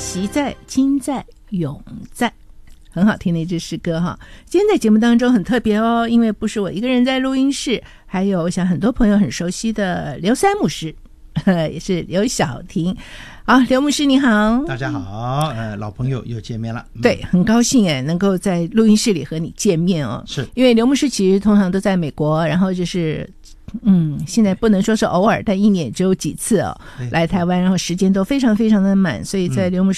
习在，今在，永在。很好听的一支诗歌哈。今天在节目当中很特别哦，因为不是我一个人在录音室，还有我想很多朋友很熟悉的刘三牧师，也是刘晓婷。好，刘牧师你好。 大家好，老朋友又见面了。 对，很高兴能够在录音室里和你见面哦。 是因为刘牧师其实通常都在美国，然后就是现在不能说是偶尔，但一年只有几次哦来台湾，然后时间都非常非常的满，所以在刘牧师